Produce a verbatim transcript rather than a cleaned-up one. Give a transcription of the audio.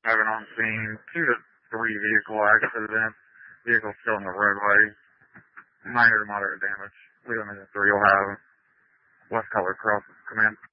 Having on scene two to three vehicle accidents. Vehicle still in the roadway. Minor to moderate damage. Leland and three will have West Color Cross command.